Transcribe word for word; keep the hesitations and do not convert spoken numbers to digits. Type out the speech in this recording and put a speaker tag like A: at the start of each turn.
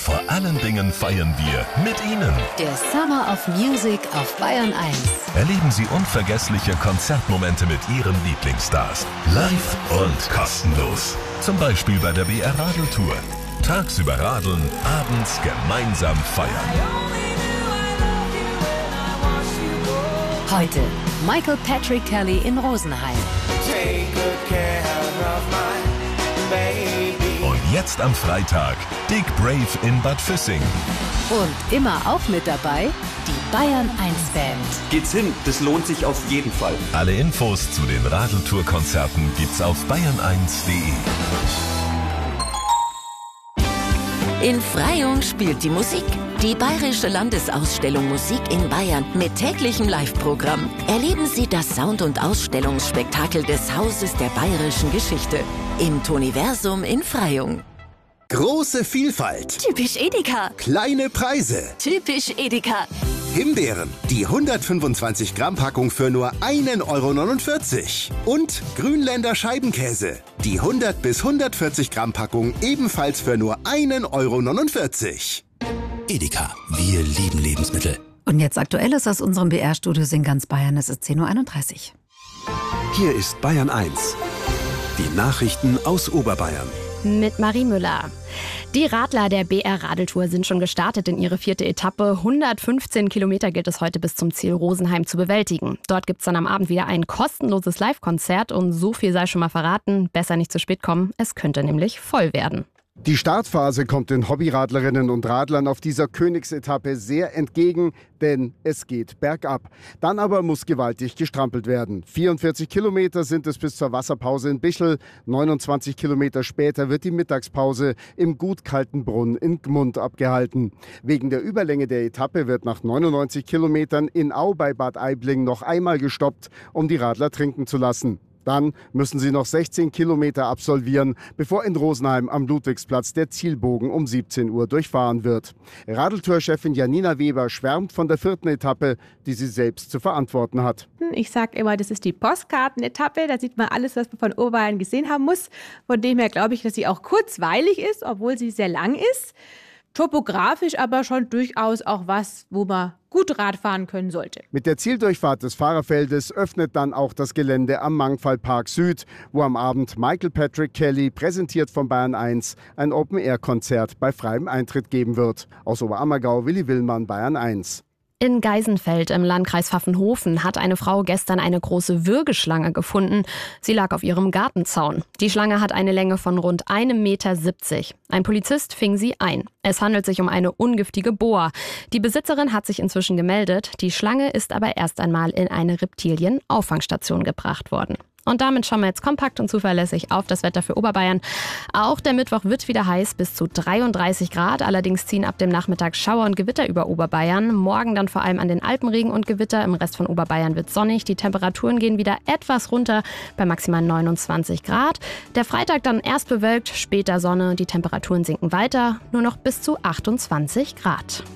A: vor allen Dingen feiern wir mit Ihnen.
B: Der Summer of Music auf Bayern eins.
A: Erleben Sie unvergessliche Konzertmomente mit Ihren Lieblingsstars. Live und kostenlos. Zum Beispiel bei der B R Radeltour. Tagsüber radeln, abends gemeinsam feiern.
B: Heute Michael Patrick Kelly in Rosenheim.
A: Und jetzt am Freitag Dick Brave in Bad Füssing.
B: Und immer auch mit dabei die Bayern eins Band.
C: Geht's hin, das lohnt sich auf jeden Fall.
A: Alle Infos zu den Radeltour-Konzerten gibt's auf bayern eins punkt de.
D: In Freyung spielt die Musik. Die Bayerische Landesausstellung Musik in Bayern mit täglichem Live-Programm. Erleben Sie das Sound- und Ausstellungsspektakel des Hauses der bayerischen Geschichte im Toniversum in Freyung.
E: Große Vielfalt.
D: Typisch Edeka.
E: Kleine Preise.
D: Typisch Edeka.
E: Himbeeren, die hundertfünfundzwanzig Gramm Packung für nur einen Euro neunundvierzig. Und Grünländer Scheibenkäse, die hundert bis hundertvierzig Gramm Packung ebenfalls für nur einen Euro neunundvierzig.
F: Edeka, wir lieben Lebensmittel.
G: Und jetzt Aktuelles aus unserem B R-Studios in ganz Bayern. Es ist zehn Uhr einunddreißig.
F: Hier ist Bayern eins. Die Nachrichten aus Oberbayern.
H: Mit Marie Müller. Die Radler der B R Radeltour sind schon gestartet in ihre vierte Etappe. hundertfünfzehn Kilometer gilt es heute bis zum Ziel Rosenheim zu bewältigen. Dort gibt es dann am Abend wieder ein kostenloses Live-Konzert. Und so viel sei schon mal verraten, besser nicht zu spät kommen. Es könnte nämlich voll werden.
I: Die Startphase kommt den Hobbyradlerinnen und Radlern auf dieser Königsetappe sehr entgegen, denn es geht bergab. Dann aber muss gewaltig gestrampelt werden. vierundvierzig Kilometer sind es bis zur Wasserpause in Bischl. neunundzwanzig Kilometer später wird die Mittagspause im gut kalten Brunn in Gmund abgehalten. Wegen der Überlänge der Etappe wird nach neunundneunzig Kilometern in Au bei Bad Aibling noch einmal gestoppt, um die Radler trinken zu lassen. Dann müssen sie noch sechzehn Kilometer absolvieren, bevor in Rosenheim am Ludwigsplatz der Zielbogen um siebzehn Uhr durchfahren wird. Radeltour-Chefin Janina Weber schwärmt von der vierten Etappe, die sie selbst zu verantworten hat.
J: Ich sage immer, das ist die Postkartenetappe. Da sieht man alles, was man von Oberbayern gesehen haben muss. Von dem her glaube ich, dass sie auch kurzweilig ist, obwohl sie sehr lang ist. Topografisch aber schon durchaus auch was, wo man gut Rad fahren können sollte.
I: Mit der Zieldurchfahrt des Fahrerfeldes öffnet dann auch das Gelände am Mangfallpark Süd, wo am Abend Michael Patrick Kelly, präsentiert von Bayern eins, ein Open-Air-Konzert bei freiem Eintritt geben wird. Aus Oberammergau, Willi Willmann, Bayern eins.
H: In Geisenfeld im Landkreis Pfaffenhofen hat eine Frau gestern eine große Würgeschlange gefunden. Sie lag auf ihrem Gartenzaun. Die Schlange hat eine Länge von rund einem Meter siebzig. Ein Polizist fing sie ein. Es handelt sich um eine ungiftige Boa. Die Besitzerin hat sich inzwischen gemeldet. Die Schlange ist aber erst einmal in eine Reptilien-Auffangstation gebracht worden. Und damit schauen wir jetzt kompakt und zuverlässig auf das Wetter für Oberbayern. Auch der Mittwoch wird wieder heiß, bis zu dreiunddreißig Grad. Allerdings ziehen ab dem Nachmittag Schauer und Gewitter über Oberbayern. Morgen dann vor allem an den Alpen Regen und Gewitter. Im Rest von Oberbayern wird sonnig. Die Temperaturen gehen wieder etwas runter bei maximal neunundzwanzig Grad. Der Freitag dann erst bewölkt, später Sonne. Die Temperaturen sinken weiter, nur noch bis zu achtundzwanzig Grad.